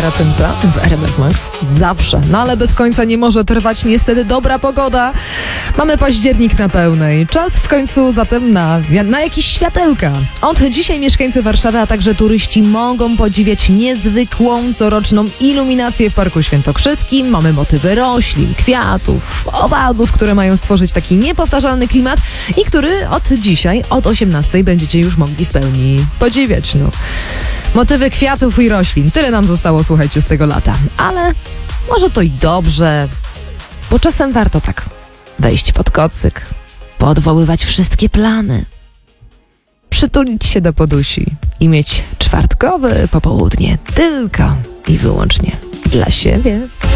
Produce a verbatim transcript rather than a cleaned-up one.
Ksawery Cymsa w R M F Max. Zawsze. No ale bez końca nie może trwać niestety dobra pogoda. Mamy październik na pełnej. Czas w końcu zatem na, na jakieś światełka. Od dzisiaj mieszkańcy Warszawy, a także turyści mogą podziwiać niezwykłą coroczną iluminację w Parku Świętokrzyskim. Mamy motywy roślin, kwiatów, owadów, które mają stworzyć taki niepowtarzalny klimat i który od dzisiaj, od osiemnastej będziecie już mogli w pełni podziwiać. No. Motywy kwiatów i roślin. Tyle nam zostało, słuchajcie, z tego lata. Ale może to i dobrze, bo czasem warto tak wejść pod kocyk, poodwoływać wszystkie plany, przytulić się do podusi i mieć czwartkowe popołudnie tylko i wyłącznie dla siebie.